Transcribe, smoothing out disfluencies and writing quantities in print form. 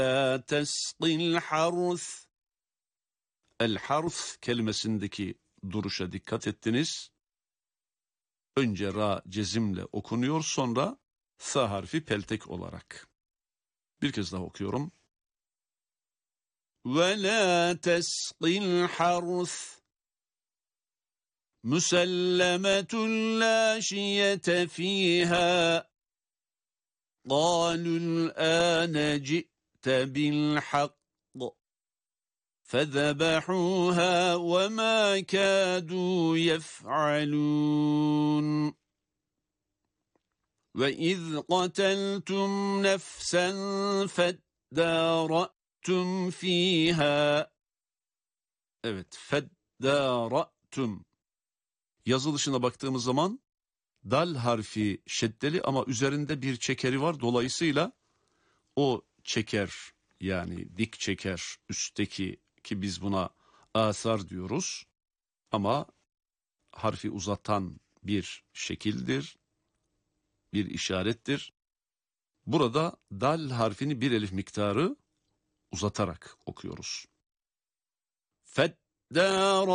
تَسْقِي الْحَرْثِ. El-harf kelimesindeki duruşa dikkat ettiniz. Önce ra cezimle okunuyor, sonra sa harfi peltek olarak. Bir kez daha okuyorum. وَلَا تَسْقِ الْحَرْثِ مُسَلَّمَةٌ لَا شِيَةَ فِيهَا قَالُوا الْآنَ جِئْتَ بِالْحَقِّ فَذَبَحُوهَا وَمَا كَادُوا يَفْعَلُونَ وَإِذْ قَتَلْتُمْ نَفْسًا فَادَّارَأْتُمْ فِيهَا. Evet, feddâra'tum. Yazılışına baktığımız zaman dal harfi şeddeli ama üzerinde bir çekeri var. Dolayısıyla o çeker, yani dik çeker üstteki, ki biz buna asar diyoruz, ama harfi uzatan bir şekildir, bir işarettir. Burada dal harfini bir elif miktarı uzatarak okuyoruz. Feddâra